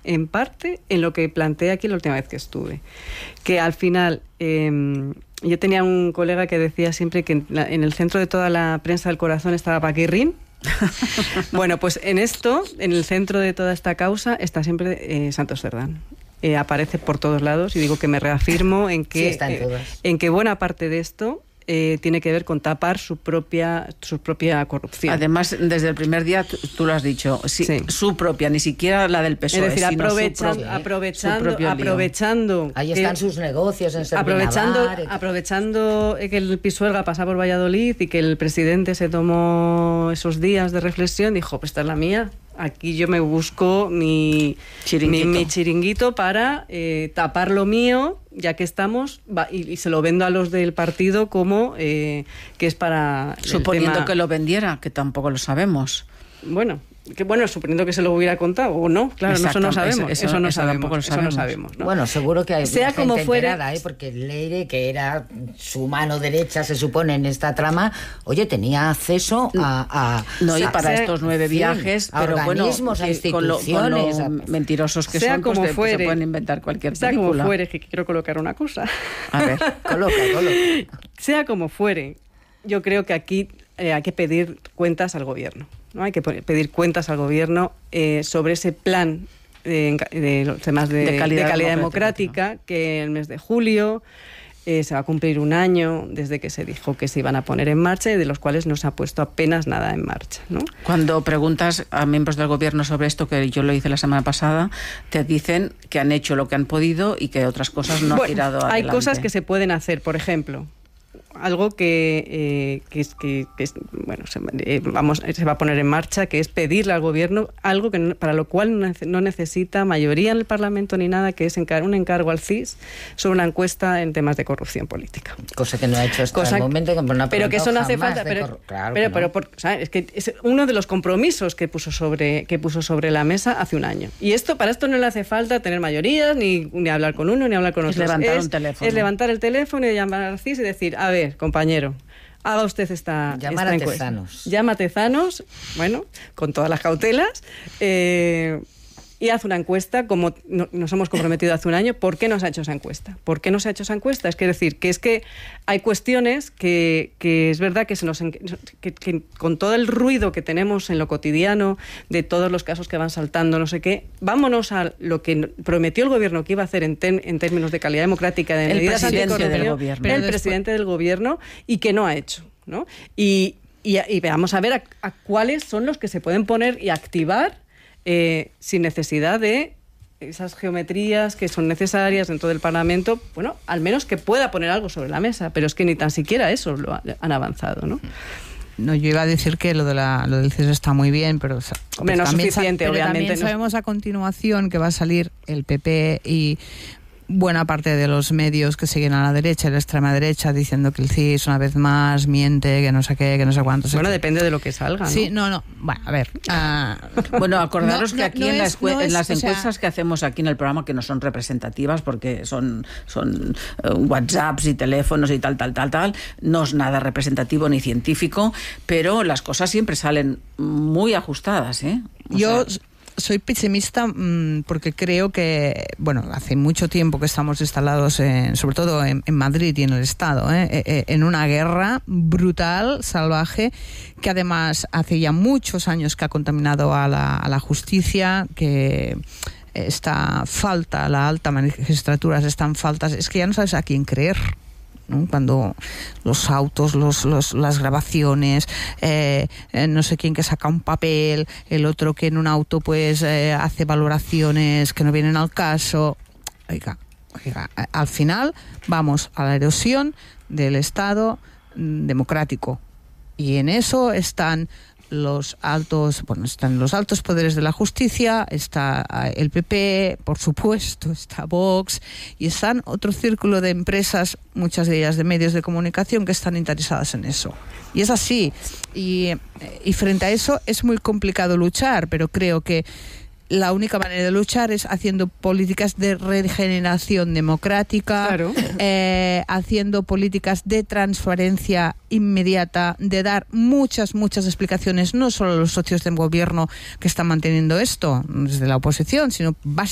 en lo que planteé aquí la última vez que estuve. Que al final, yo tenía un colega que decía siempre que en el centro de toda la prensa del corazón estaba Paquirrín. Bueno, pues en el centro de toda esta causa está siempre Santos Cerdán. Aparece por todos lados y digo que me reafirmo en que, en que buena parte de esto tiene que ver con tapar su propia corrupción. Además, desde el primer día tú lo has dicho, sí. Su propia, ni siquiera la del PSOE. Es decir, aprovechando ahí están sus negocios en aprovechando que el Pisuerga pasa por Valladolid y que el presidente se tomó esos días de reflexión, dijo, pues esta es la mía. Aquí yo me busco mi chiringuito para tapar lo mío, ya que estamos, y se lo vendo a los del partido como que es para... Suponiendo que lo vendiera, que tampoco lo sabemos. Bueno, suponiendo que se lo hubiera contado o no, claro, eso no sabemos. Eso no sabemos. ¿No? Bueno, seguro que hay sea gente como fuere, enterada, porque Leire, que era su mano derecha, se supone, en esta trama, oye, tenía acceso a y para estos 9 viajes, pero organismos, a instituciones, con lo mentirosos que sea son, como pues fuere, se pueden inventar cualquier sea película. Como fuere, que quiero colocar una cosa. A ver, coloca. Sea como fuere, yo creo que aquí hay que pedir cuentas al gobierno. ¿No? Hay que pedir cuentas al gobierno sobre ese plan de los temas de calidad democrática, ¿no? Que en el mes de julio se va a cumplir 1 año desde que se dijo que se iban a poner en marcha y de los cuales no se ha puesto apenas nada en marcha, ¿no? Cuando preguntas a miembros del gobierno sobre esto, que yo lo hice la semana pasada, te dicen que han hecho lo que han podido y que otras cosas no han tirado adelante. Hay cosas que se pueden hacer, por ejemplo... Algo que se va a poner en marcha, que es pedirle al gobierno algo para lo cual no necesita mayoría en el Parlamento ni nada, que es un encargo al CIS sobre una encuesta en temas de corrupción política. Cosa que no ha hecho hasta el momento. Pero que eso no hace falta. Es que es uno de los compromisos que puso sobre la mesa hace 1 año. Y para esto no le hace falta tener mayorías, ni hablar con uno, ni hablar con otro. Es levantar el teléfono y llamar al CIS y decir, a ver, compañero, haga usted esta encuesta. Llama a Tezanos, con todas las cautelas, y haz una encuesta como nos hemos comprometido hace 1 año. ¿Por qué no se ha hecho esa encuesta? ¿Por qué no se ha hecho esa encuesta? Es que hay cuestiones que es verdad que que con todo el ruido que tenemos en lo cotidiano, de todos los casos que van saltando, no sé qué, vámonos a lo que prometió el gobierno que iba a hacer en términos de calidad democrática, de medidas anticorrupción, el presidente del gobierno, y que no ha hecho, ¿no? Y vamos a ver a cuáles son los que se pueden poner y activar sin necesidad de esas geometrías que son necesarias dentro del Parlamento, al menos que pueda poner algo sobre la mesa, pero es que ni tan siquiera eso han avanzado, ¿no? No, yo iba a decir que lo del CIS está muy bien, pero no es suficiente, obviamente. También sabemos a continuación que va a salir el PP y buena parte de los medios que siguen a la derecha y la extrema derecha diciendo que el CIS una vez más miente, que no sé qué, que no sé cuánto. Bueno, depende de lo que salga, ¿no? Sí, no. Bueno, a ver. Bueno, acordaros que aquí en las encuestas que hacemos aquí en el programa, que no son representativas porque son WhatsApps y teléfonos y tal, no es nada representativo ni científico, pero las cosas siempre salen muy ajustadas, ¿eh? Soy pesimista porque creo que, hace mucho tiempo que estamos instalados, sobre todo en Madrid y en el Estado, en una guerra brutal, salvaje, que además hace ya muchos años que ha contaminado a la justicia, que la alta magistratura están faltas, es que ya no sabes a quién creer, ¿no? Cuando los autos, las grabaciones, no sé quién que saca un papel, el otro que en un auto hace valoraciones que no vienen al caso. Oiga, al final vamos a la erosión del Estado democrático, y en eso están los altos poderes de la justicia, está el PP, por supuesto, está Vox, y están otro círculo de empresas, muchas de ellas de medios de comunicación, que están interesadas en eso. Y es así. Y frente a eso es muy complicado luchar, pero creo que la única manera de luchar es haciendo políticas de regeneración democrática, claro. Haciendo políticas de transparencia inmediata, de dar muchas explicaciones, no solo a los socios del gobierno que están manteniendo esto desde la oposición, sino básicamente